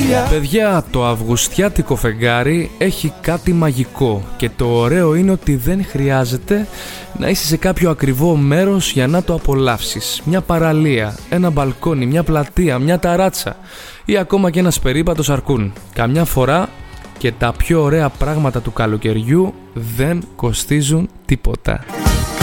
Παιδιά, το αυγουστιάτικο φεγγάρι έχει κάτι μαγικό και το ωραίο είναι ότι δεν χρειάζεται να είσαι σε κάποιο ακριβό μέρος για να το απολαύσεις. Μια παραλία, ένα μπαλκόνι, μια πλατεία, μια ταράτσα ή ακόμα και ένας περίπατος αρκούν. Καμιά φορά και τα πιο ωραία πράγματα του καλοκαιριού δεν κοστίζουν τίποτα.